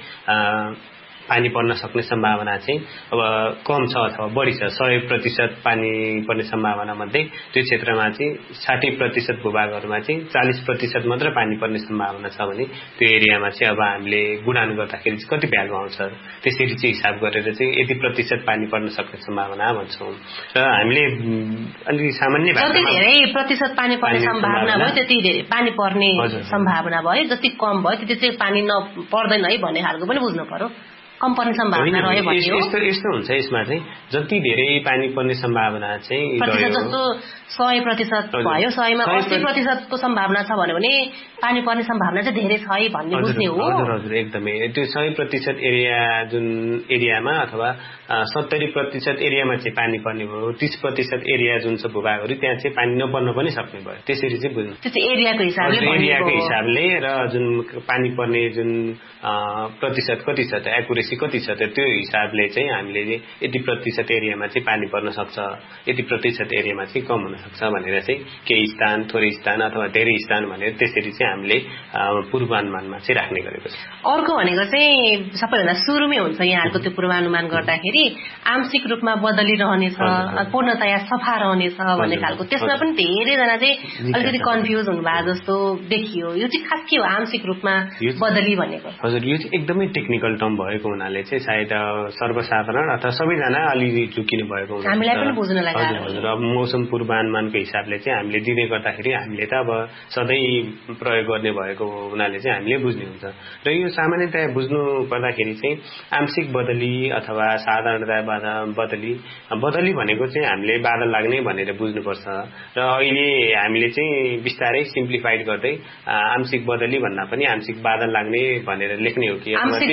पानी पर्न सक्ने सम्भावना चाहिँ अब कम छ अथवा बढी छ। सय प्रतिशत पानी पर्ने सम्भावना मध्ये त्यो क्षेत्रमा चाहिँ साठी प्रतिशत भूभागहरूमा चाहिँ चालिस प्रतिशत मात्र पानी पर्ने सम्भावना छ भने त्यो एरियामा चाहिँ अब हामीले गुणान गर्दाखेरि चाहिँ कति भ्यालु आउँछ त्यसरी चाहिँ हिसाब गरेर चाहिँ यति प्रतिशत पानी पर्न सक्ने सम्भावना भन्छौँ। र हामीले अलिक सामान्य जति धेरै प्रतिशत पानी पर्ने सम्भावना भयो त्यति धेरै पानी पर्ने सम्भावना भयो, जति कम भयो त्यति चाहिँ पानी नपर्दैन है भन्ने खालको पनि बुझ्नु पर्यो। कम पर्ने सम्भावना रह्यो भने यस्तो यस्तो हुन्छ। यसमा चाहिँ जति धेरै पानी पर्ने सम्भावना चाहिँ जस्तो सय प्रतिशत भयो, सयमा अस्सी प्रतिशतको सम्भावना छ भने पानी पर्ने सम्भावना चाहिँ धेरै छ है भन्ने बुझ्ने हो। हजुर हजुर एकदमै। त्यो सय प्रतिशत एरिया जुन एरियामा अथवा सत्तरी प्रतिशत एरियामा चाहिँ पानी पर्ने भयो, तीस प्रतिशत एरिया जुन छ भूभागहरू त्यहाँ चाहिँ पानी नपर्न पनि सक्ने भयो, त्यसरी चाहिँ बुझ्नु। त्यो चाहिँ एरियाको हिसाबले एरियाको हिसाबले र जुन पानी पर्ने जुन प्रतिशत कति छ त एकुरेसी चाहिँ कति छ त त्यो हिसाबले चाहिँ हामीले यति प्रतिशत एरियामा चाहिँ पानी पर्न सक्छ, यति प्रतिशत एरियामा चाहिँ कम हुन सक्छ भनेर चाहिँ केही स्थान, थोरै स्थान अथवा धेरै स्थान भनेर त्यसरी चाहिँ हामीले पूर्वानुमानमा चाहिँ राख्ने गरेको छ। अर्को भनेको चाहिँ सबैभन्दा सुरुमै हुन्छ यहाँहरूको त्यो पूर्वानुमान गर्दाखेरि आंशिक रूपमा बदलिरहनेछ, पूर्णतया सफा रहनेछ भन्ने खालको, त्यसमा पनि धेरैजना चाहिँ अलिकति कन्फ्युज हुनुभएको जस्तो देखियो। यो चाहिँ खास के हो आंशिक रूपमा बदली भनेको? हजुर, यो चाहिँ एकदमै टेक्निकल टर्म भएको हुनाले चाहिँ सायद सर्वसाधारण अथवा सबैजना अलिअलि झुकिनु भएको हुन्छ, हामीलाई पनि बुझ्न लाग्यो। हजुर, अब मौसम पूर्वानुमानको हिसाबले चाहिँ हामीले दिने गर्दाखेरि हामीले त अब सधैँ प्रयोग गर्ने भएको हुनाले चाहिँ हामीले बुझ्ने हुन्छ। र यो सामान्यतया बुझ्नु पर्दाखेरि चाहिँ आंशिक बदली अथवा साधारणतया बदली बदली भनेको चाहिँ हामीले बादल लाग्ने भनेर बुझ्नुपर्छ। र अहिले हामीले चाहिँ बिस्तारै सिम्प्लिफाइड गर्दै आंशिक बदली भन्दा पनि आंशिक बादल लाग्ने भनेर लेख्ने हो कि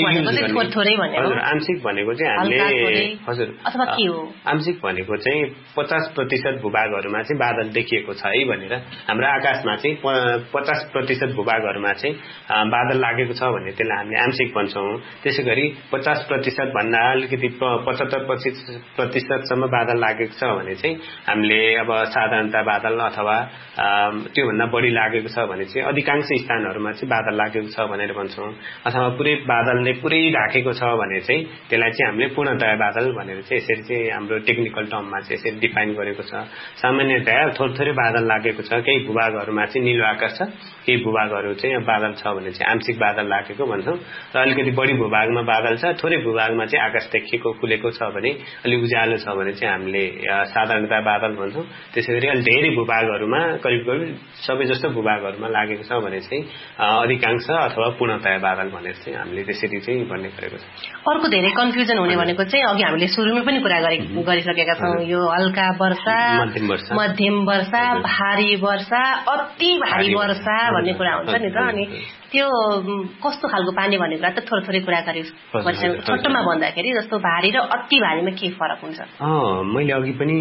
हजुर, आंशिक भनेको चाहिँ हामीले हजुर आंशिक भनेको चाहिँ पचास प्रतिशत भूभागहरूमा चाहिँ बादल देखिएको छ है भनेर, हाम्रो आकाशमा चाहिँ पचास प्रतिशत भूभागहरूमा चाहिँ बादल लागेको छ भने त्यसलाई हामीले आंशिक भन्छौँ। त्यसै गरी पचास प्रतिशत भन्दा अलिकति पचहत्तर प्रतिशतसम्म बादल लागेको छ भने चाहिँ हामीले अब साधारणतया बादल अथवा त्योभन्दा बढी लागेको छ भने चाहिँ अधिकांश स्थानहरूमा चाहिँ बादल लागेको छ भनेर भन्छौँ। अथवा पुरै बादलले पुरै ढाकेको छ भने चाहिँ त्यसलाई चाहिँ हामीले पूर्णतया बादल भनेर चाहिँ यसरी चाहिँ हाम्रो टेक्निकल टर्ममा चाहिँ यसरी डिफाइन गरेको छ। सामान्यतया थोरै थोरै बादल लागेको छ, केही भूभागहरूमा चाहिँ निलो आकाश छ, केही भूभागहरू चाहिँ बादल छ भने चाहिँ आंशिक बादल लागेको भन्छौँ। र अलिकति बढी भूभागमा बादल छ, थोरै भूभागमा चाहिँ आकाश देखिएको खुलेको छ भने, अलि उज्यालो छ भने चाहिँ हामीले साधारणतया बादल भन्छौँ। त्यसै गरी अलि धेरै भूभागहरूमा करिब करिब सबै जस्तो भूभागहरूमा लागेको छ भने चाहिँ अधिकांश अथवा पूर्णतया बादल भनेर चाहिँ हामीले त्यसरी चाहिँ भन्ने गरेको छ। अर्को धेरै कन्फ्युजन हुने भनेको चाहिँ अघि हामीले सुरुमै पनि कुरा गरिसकेका छौँ, यो हल्का वर्षा, मध्यम वर्षा, मध्यम वर्षा, भारी वर्षा, अति भारी वर्षा भन्ने कुरा हुन्छ नि त। अनि त्यो कस्तो खालको पानी भन्ने कुरा त थोरै थोरै कुरा गरे छोटोमा भन्दाखेरि जस्तो भारी र अति भारीमा के फरक हुन्छ? मैले अघि पनि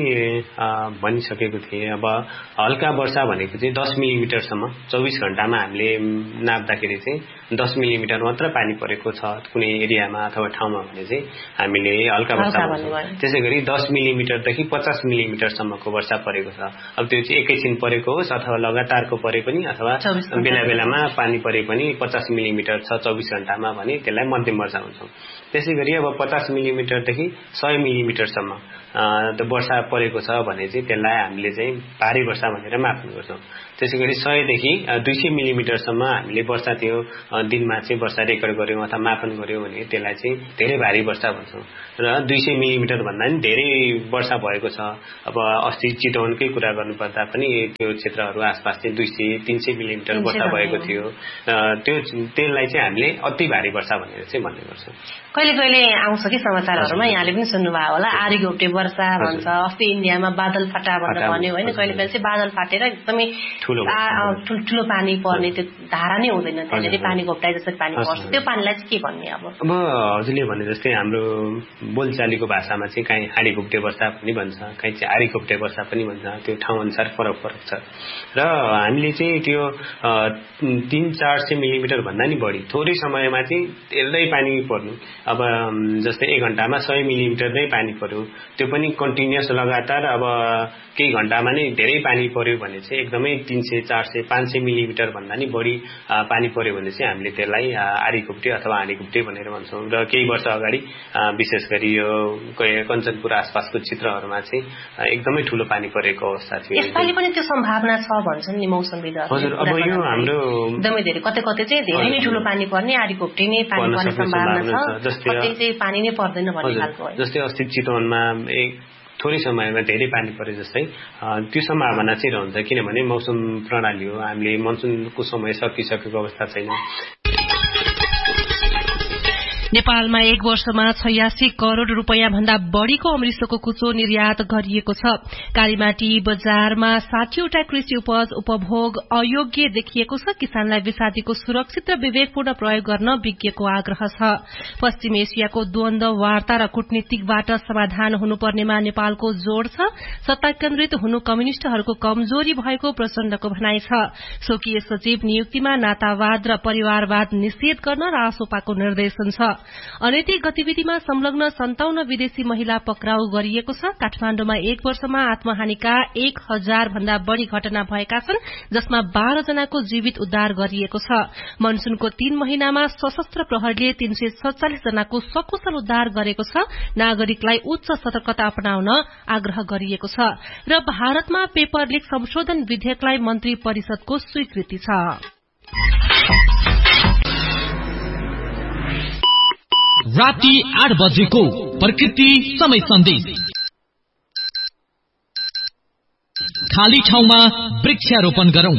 भनिसकेको थिएँ। अब हल्का वर्षा भनेको चाहिँ दस मिलिमिटरसम्म चौबिस घण्टामा हामीले नाप्दाखेरि चाहिँ दस मिलिमिटर मात्र पानी परेको छ कुनै एरियामा अथवा ठाउँमा भने चाहिँ हामीले हल्का वर्षा भन्छौँ। त्यसै गरी दस मिलिमिटरदेखि पचास मिलिमिटरसम्मको वर्षा परेको छ। अब त्यो चाहिँ एकैछिन परेको होस् अथवा लगातारको परे पनि अथवा बेला बेलामा पानी परे पनि पचास मिलिमिटर छ चौबिस घण्टामा भने त्यसलाई मध्यम वर्षा भन्छौँ। त्यसै गरी अब पचास मिलिमिटरदेखि सय मिलिमिटरसम्म वर्षा परेको छ भने चाहिँ त्यसलाई हामीले चाहिँ भारी वर्षा भनेर माप्ने गर्छौँ। त्यसै गरी सयदेखि दुई सय मिलिमिटरसम्म हामीले वर्षा त्यो दिनमा चाहिँ वर्षा रेकर्ड गऱ्यौँ अथवा मापन गऱ्यौँ भने त्यसलाई चाहिँ धेरै भारी वर्षा भन्छौँ। र दुई सय मिलिमिटर भन्दा पनि धेरै वर्षा भएको छ। अब अस्ति चितवनकै कुरा गर्नुपर्दा पनि त्यो क्षेत्रहरू आसपास चाहिँ दुई सय तीन सय मिलिमिटर वर्षा भएको थियो। त्यो त्यसलाई चाहिँ हामीले अति भारी वर्षा भनेर चाहिँ भन्ने गर्छौँ। कहिले कहिले आउँछ कि समाचारहरूमा, यहाँले पनि सुन्नुभयो होला, आरी घोप्टे वर्षा भन्छ, अस्ति इन्डियामा बादल फाटा भनेर भन्यो होइन। कहिले कहिले चाहिँ बादल फाटेर एकदमै ठुल्ठुलो पानी पर्ने, त्यो धारा नै हुँदैन, त्यहाँनिर पानी घोप्टाए जसरी पानी पर्छ, त्यो पानीलाई चाहिँ के भन्ने? अब अब हजुरले भने जस्तै हाम्रो बोलचालीको भाषामा चाहिँ कहीँ आरी घोप्टे वर्षा पनि भन्छ, कहीँ चाहिँ आरी घोप्टे वर्षा पनि भन्छ। त्यो ठाउँ अनुसार फरक फरक छ। र हामीले चाहिँ त्यो तीन चार सय मिलिमिटर भन्दा नि बढी थोरै समयमा चाहिँ धेरै पानी पर्नु, अब जस्तै एक घण्टामा सय मिलिमिटर नै पानी पर्यो, त्यो पनि कन्टिन्युअस लगातार अब केही घण्टामा नै धेरै पानी पर्यो भने चाहिँ एकदमै तीन सय चार सय पाँच सय मिलिमिटर भन्दा नि बढी पानी पर्यो भने चाहिँ हामीले त्यसलाई आरी घोप्टे अथवा हानी घोप्टे भनेर भन्छौँ। र केही वर्ष अगाडि विशेष गरी यो कञ्चनपुर आसपासको क्षेत्रहरूमा चाहिँ एकदमै ठुलो पानी परेको अवस्था थियो। यसपालि पनि त्यो सम्भावना छ भन्छन् नि मौसमविदहरू। हजुर, अब यो हाम्रो एकदमै धेरै कतै कतै चाहिँ धेरै नै ठुलो पानी पर्ने, आरी घोप्टे नै पानी पर्ने सम्भावना छ, कतै चाहिँ पानी नै पर्दैन भन्ने खालको। जस्तै अस्ति चितवनमा एक थोरै समयमा धेरै पानी परे जस्तै त्यो सम्भावना चाहिँ रहन्छ, किनभने मौसम प्रणाली हो, हामीले मनसुनको समय सकिसकेको अवस्था छैन। नेपालमा एक वर्षमा छयासी करोड़ रूपियाँ भन्दा बढ़ीको अमृतसरको कुचो निर्यात गरिएको छ। कालीमाटी बजारमा साठीवटा कृषि उपज उपभोग अयोग्य देखिएको छ। किसानलाई विषादीको सुरक्षित र विवेकपूर्ण प्रयोग गर्न विज्ञको आग्रह छ। पश्चिम एसियाको द्वन्द्व वार्ता र कूटनीतिकबाट समाधान हुनुपर्नेमा नेपालको जोड़ छ। सत्ता केन्द्रित हुनु कम्युनिष्टहरूको कमजोरी भएको प्रचण्डको भनाइ छ। स्वकीय सचिव नियुक्तिमा नातावाद र परिवारवाद निषेध गर्न रासोपाको निर्देशन छ। अनैतिक गतिविधिमा संलग्न सन्ताउन्न विदेशी महिला पक्राउ गरिएको छ। काठमाण्डुमा एक वर्षमा आत्महानिका एक हजार भन्दा बढ़ी घटना भएका छन्, जसमा बाह्र जनाको जीवित उद्धार गरिएको छ। मनसूनको तीन महिनामा सशस्त्र प्रहरीले तीन सय सड़चालिस जनाको सकुशल उद्धार गरेको छ। नागरिकलाई उच्च सतर्कता अपनाउन आग्रह गरिएको छ। र भारतमा पेपर लिक संशोधन विधेयकलाई मन्त्री परिषदको स्वीकृति छ। राति आठ बजेको प्रकृति समय सन्देश। खाली ठाउँमा वृक्षारोपण गरौं।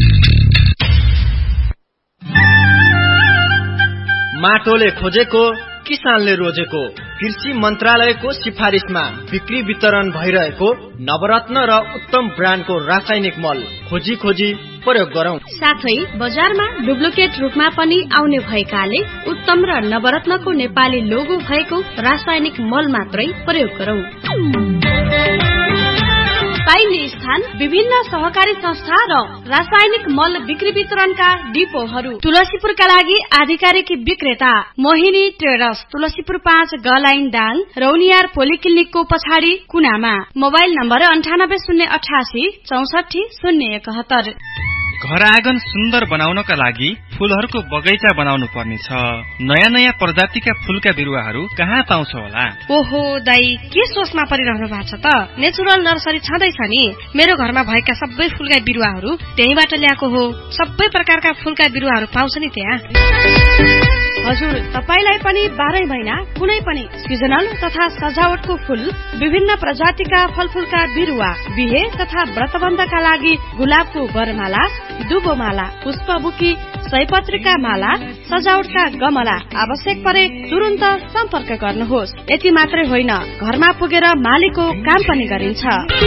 माटोले खोजेको किसानले रोजेको कृषि मन्त्रालयको सिफारिशमा बिक्री वितरण भइरहेको नवरत्न र उत्तम ब्रान्डको रासायनिक मल खोजी खोजी प्रयोग गरौं। साथै बजारमा डुप्लिकेट रूपमा पनि आउने भएकाले उत्तम र नवरत्नको नेपाली लोगो भएको रासायनिक मल मात्रै प्रयोग गरौं। पाइने स्थान विभिन्न सहकारी संस्था र रासायनिक मल बिक्री वितरणका डिपोहरू। तुलसीपुरका लागि आधिकारिक विक्रेता मोहिनी ट्रेडर्स, तुलसीपुर पाँच गलाइन दाङ, रौनियार पोलिक्लिनिकको पछाडि कुनामा। मोबाइल नम्बर अन्ठानब्बे शून्य अठासी चौसठी शून्य एकहत्तर। घर आँगन सुन्दर बनाउनका लागि फूलहरूको बगैँचा बनाउनु पर्ने छ। नयाँ नयाँ प्रजातिका फूलका बिरुवाहरू कहाँ पाउँछ होला? ओहो दाई, के सोचमा परिरहनु भएको छ त? नेचुरल नर्सरी छँदैछ नि। मेरो घरमा भएका सबै फूलका बिरुवाहरू त्यहीबाट ल्याएको हो। सबै प्रकारका फूलका बिरुवाहरू पाउँछ नि त्यहाँ। हजुर, तपाईलाई पनि बाह्रै महिना कुनै पनि सिजनल तथा सजावटको फूल, विभिन्न प्रजातिका फलफूलका बिरुवा, बिहे तथा व्रतबन्धका लागि गुलाबको वरमाला, दुबोमाला, पुष्पबुकी, सयपत्रीका माला, सजावटका गमला आवश्यक परे तुरन्त सम्पर्क गर्नुहोस्। यति मात्रै होइन, घरमा पुगेर मालीको काम पनि गरिन्छ।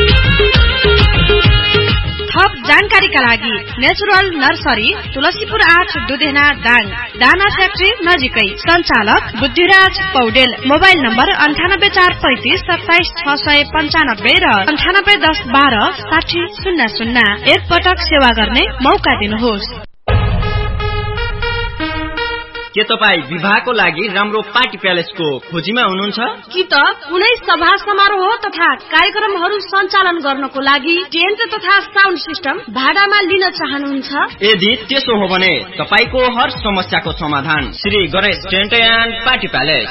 थप जानकारीका लागि नेचुरल नर्सरी, तुलसीपुर आठ दुधेना दाङ, दाना फ्याक्ट्री नजिकै। सञ्चालक बुद्धिराज पौडेल। मोबाइल नम्बर अन्ठानब्बे चार पैंतिस सत्ताइस छ सय पञ्चानब्बे र अन्ठानब्बे दस बाह्र साठी शून्य शून्य। एक पटक सेवा गर्ने मौका दिनुहोस्। के तपाईँ विवाहको लागि राम्रो पार्टी प्यालेसको खोजीमा हुनुहुन्छ? कि त कुनै सभा समारोह तथा कार्यक्रमहरू सञ्चालन गर्नको लागि टेन्ट तथा साउन्ड सिस्टम भाडामा लिन चाहनुहुन्छ? यदि त्यसो हो भने तपाईको हर समस्याको समाधान Shri Ganesh tent and party palace.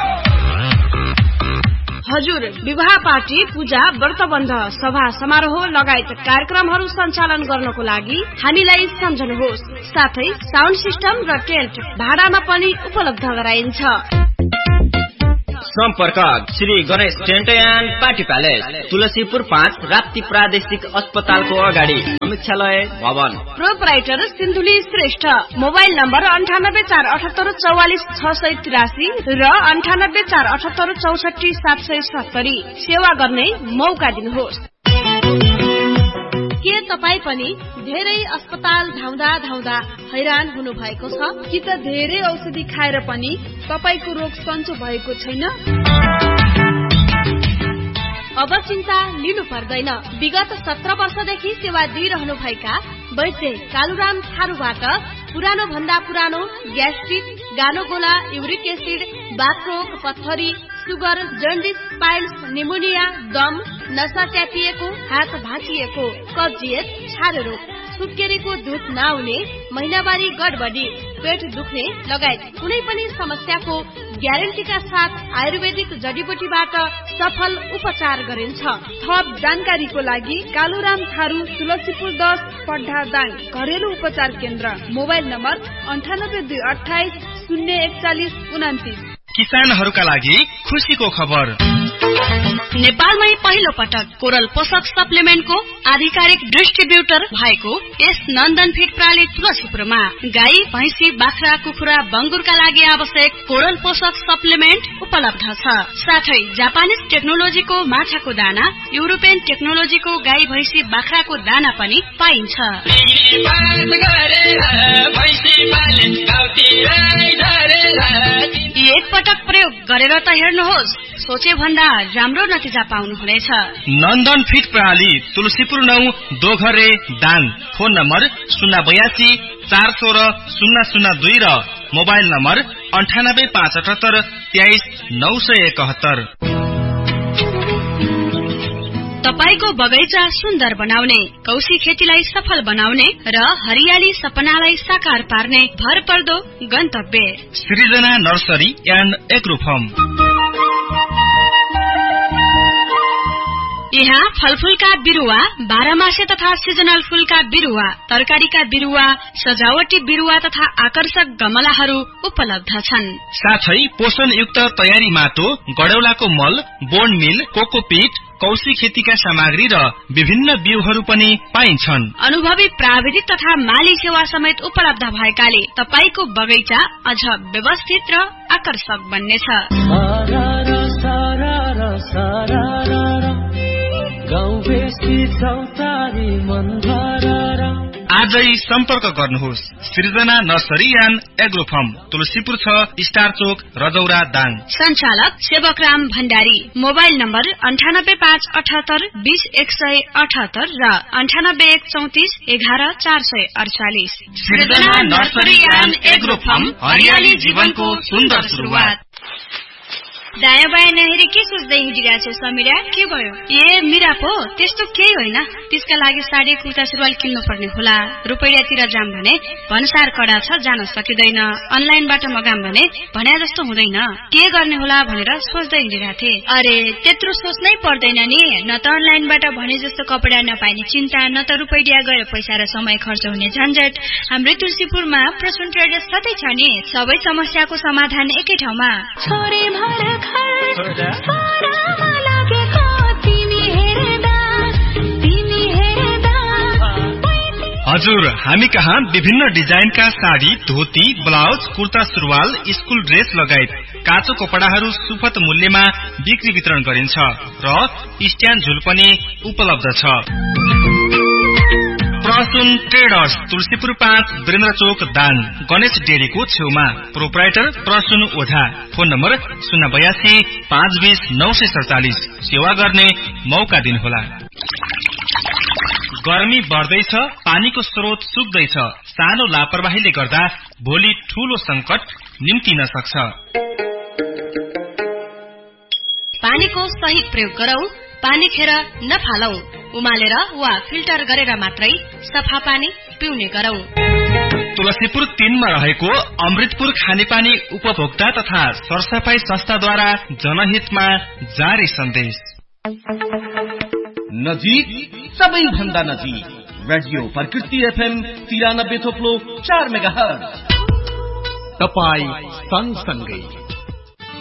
हजुर, विवाह पार्टी, पूजा, व्रतबन्ध, सभा समारोह लगायत कार्यक्रमहरू सञ्चालन गर्नको लागि हामीलाई सम्झनुहोस्। साथै साउन्ड सिस्टम र टेन्ट भाडामा पनि उपलब्ध गराइन्छ। सम्पर्क Shri Ganesh tent and party palace, Tulsipur पाँच, राप्ती प्रादेशिक अस्पतालको अगाडि, समीक्षालय भवन। Proprietor Sindhuli Shrestha. Mobile number अन्ठानब्बे चार अठहत्तर चौवालिस छ सय तिरासी र अन्ठानब्बे चार अठहत्तर चौसठी सात सय सत्तरी। सेवा गर्ने मौका दिनुहोस्। के तपाई पनि धेरै अस्पताल धाउँदा धाउँदा हैरान हुनु भएको छ? कि त धेरै औषधि खाएर पनि तपाईको रोग सन्चो भएको छैन? अब चिन्ता लिनु पर्दैन। विगत सत्र वर्षदेखि सेवा दिइरहनु भएका वैद्य कालुराम थारूबाट पुरानो भन्दा पुरानो ग्यास्ट्रिक, गानोगोला, युरिक एसिड, बाथरोग, पत्थरी, सुगर, जन्डिस, पाइल्स, निमोनिया, दम, नसा ट्यापिएको, हात भाँचिएको, कब्जियत, छारे रोग, सुत्केरीको दुध नआउने, महिनावारी गडबडी, पेट दुख्ने लगायत कुनै पनि समस्याको ग्यारेन्टीका साथ आयुर्वेदिक जडीबुटीबाट सफल उपचार गरिन्छ। थप जानकारीको लागि कालुराम थारू, तुलसीपुर दस, पड्ढा दाङ, घरेलु उपचार केन्द्र। मोबाइल नम्बर अन्ठानब्बे दुई अठाइस शून्य एकचालिस उनातिस। किसानहरूका लागि खुसीको खबर। नेपालमै पहिलो पटक कोरल पोषक सप्लिमेन्टको आधिकारिक डिस्ट्रिब्युटर भएको यस नन्दन फिड प्राली तुलसीपुरमा गाई, भैँसी, बाख्रा, कुखुरा, बङ्गुरका लागि आवश्यक कोरल पोषक सप्लिमेन्ट उपलब्ध छ। साथै जापानिज टेक्नोलोजीको माछाको दाना, युरोपियन टेक्नोलोजीको गाई, भैँसी, बाख्राको दाना पनि पाइन्छ। एक पटक प्रयोग गरेर त हेर्नुहोस्, सोचे भन्दा राम्रो नतिजा पाउनुहुनेछ। नन्दन फिट प्रणाली तुलसीपुर नौ दोघरे दाङ। फोन नम्बर शून्य बयासी चार सोह्र शून्य शून्य दुई र मोबाइल नम्बर अन्ठानब्बे पाँच अठहत्तर तेइस नौ सय एकहत्तर। तपाईको बगैँचा सुन्दर बनाउने, कौशी खेतीलाई सफल बनाउने र हरियाली सपनालाई साकार पार्ने भरपर्दो गन्तव्य सृजना नर्सरी एन्ड एग्रो फार्म। यहाँ फलफूलका बिरुवा, बाह्रमासे तथा सिजनल फूलका बिरुवा, तरकारीका बिरुवा, सजावटी बिरुवा तथा आकर्षक गमलाहरू उपलब्ध छन्। साथै पोषणयुक्त तयारी माटो, गडौलाको मल, बोन मिल, कोकोपीट, कौशी खेतीका सामग्री र विभिन्न बिउहरू पनि पाइन्छन्। अनुभवी प्राविधिक तथा माली सेवा समेत उपलब्ध भएकाले तपाईको बगैँचा अझ व्यवस्थित र आकर्षक बन्नेछ। आजै सम्पर्क गर्नुहोस् सृजना nursery and agro farm, Tulsipur छ, स्टार चोक, रजौरा, दाङ। सञ्चालक सेवकराम भण्डारी। मोबाइल नम्बर अन्ठानब्बे पाँच अठहत्तर बीस एक सय अठहत्तर र अन्ठानब्बे एक चौतिस एघार चार सय अडचालिस। सृजना नर्सरी एन्ड एग्रो फार्म, हरियाली जीवनको सुन्दर सुरुवात। दायाँ बायाँ नहेरी के सोच्दै हिँडिरहेछ समीरा? के भयो? ए मिरा पो, त्यस्तो केही होइन। त्यसका लागि साडी कुर्ता सुरुवाल किन्नु पर्ने होला। रुपैयाँतिर जाम भने भन्सार कडा छ, जान सकिँदैन। अनलाइनबाट मगाम भने भन्या जस्तो हुँदैन। के गर्ने होला भनेर सोच्दै हिँडिरहेथे। अरे त्यत्रो सोच्नै पर्दैन नि। न त अनलाइनबाट भने जस्तो कपडा नपाइने चिन्ता, न त रुपैयाँ गएर पैसा र समय खर्च हुने झन्झट। हाम्रै तुलसीपुरमा प्रसून ट्रेडर्स सधैँ छ नि। सबै समस्याको समाधान एकै ठाउँमा। हजुर, हामी कहाँ विभिन्न डिजाइनका साडी, धोती, ब्लाउज, कुर्ता सुरुवाल, स्कुल ड्रेस लगायत काँचो कपडाहरू सुपथ मूल्यमा बिक्री वितरण गरिन्छ र स्ट्यान्ड झुल पनि उपलब्ध छ। प्रसून ट्रेडर्स, तुलसीपुर पाँच, वीरेन्द्र चोक, दाङ, गणेश डेरीको छेउमा। प्रोप्राइटर प्रसून ओझा। फोन नम्बर शून्य बयासी पाँच बीस नौ सय सडचालिस। सेवा गर्ने मौका दिनुहोला। गर्मी बढ्दैछ, पानीको स्रोत सुक्दैछ। सानो लापरवाहीले गर्दा भोलि ठूलो संकट निम्तिन सक्छ। पानीको सही प्रयोग गरौं, पानी खेर नफालौ। उमालेर वा फिल्टर गरेर मात्रै सफा पानी पिउने गरौं। तुलसीपुर तीनमा रहेको अमृतपुर खानेपानी उपभोक्ता तथा सरसफाई संस्थाद्वारा जनहितमा जारी सन्देश। नजिक, सबैभन्दा नजिक, रेडियो प्रकृति एफएम तिरानब्बे थोप्लो चार मेगाहर्ज। तपाई सँगसँगै